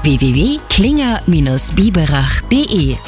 www.klinger-biberach.de.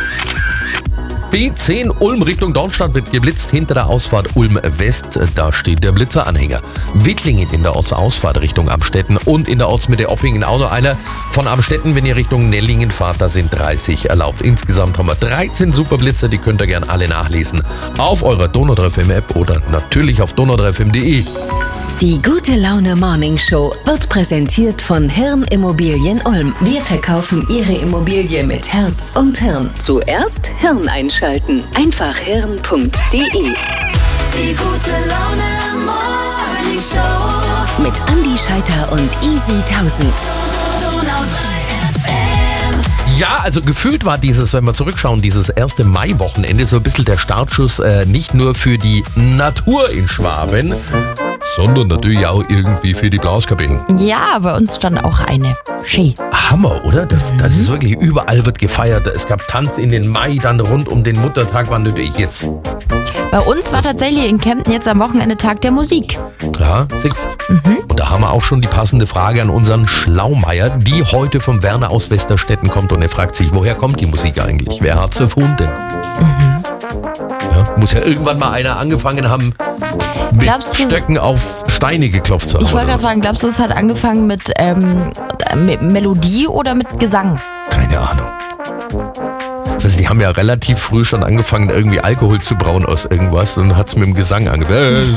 B10 Ulm Richtung Dornstadt wird geblitzt. Hinter der Ausfahrt Ulm West, da steht der Blitzeranhänger. Wittlingen in der Ortsausfahrt Richtung Amstetten und in der Ortsmitte Oppingen auch noch einer. Von Amstetten, wenn ihr Richtung Nellingen fahrt, da sind 30 erlaubt. Insgesamt haben wir 13 Superblitzer, die könnt ihr gerne alle nachlesen. Auf eurer Donau 3 FM App oder natürlich auf donau3fm.de. Die gute Laune Morning Show wird präsentiert von Hirn Immobilien Ulm. Wir verkaufen Ihre Immobilie mit Herz und Hirn. Zuerst Hirn einschalten. Einfach hirn.de. Die gute Laune Morning Show Mit Andi Scheiter und Easy 1000. Donau 3 FM. Ja, also gefühlt war dieses, wenn wir zurückschauen, dieses erste Mai-Wochenende so ein bisschen der Startschuss, nicht nur für die Natur in Schwaben, sondern natürlich auch irgendwie für die Blaskapellen. Ja, bei uns stand auch eine. Schön. Hammer, oder? Das ist wirklich, überall wird gefeiert. Es gab Tanz in den Mai, dann rund um den Muttertag war natürlich jetzt. Bei uns war tatsächlich in Kempten jetzt am Wochenende Tag der Musik. Ja, siehst. Und da haben wir auch schon die passende Frage an unseren Schlaumeier, die heute vom Werner aus Westerstetten kommt und er fragt sich, woher kommt die Musik eigentlich? Wer hat's erfunden? Ja, muss ja irgendwann mal einer angefangen haben, mit Glaubst du- Stöcken auf Steine geklopft zu haben. Ich wollte oder? gerade fragen, glaubst du, es hat angefangen mit Melodie oder mit Gesang? Keine Ahnung. Also die haben ja relativ früh schon angefangen, irgendwie Alkohol zu brauen aus irgendwas und hat es mit dem Gesang angefangen.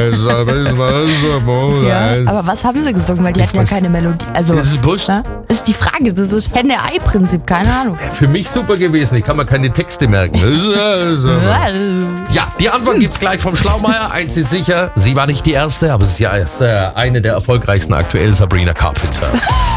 Aber was haben sie gesungen? Weil die hatten ja weiß- keine Melodie. Also, Das ist wurscht. ne? Ist die Frage, das ist Henne-Ei-Prinzip, keine Ahnung. Für mich super gewesen, ich kann mir keine Texte merken. Ja, die Antwort gibt's gleich vom Schlaumeier. Eins ist sicher, sie war nicht die erste, aber sie ist ja erst eine der erfolgreichsten aktuell, Sabrina Carpenter.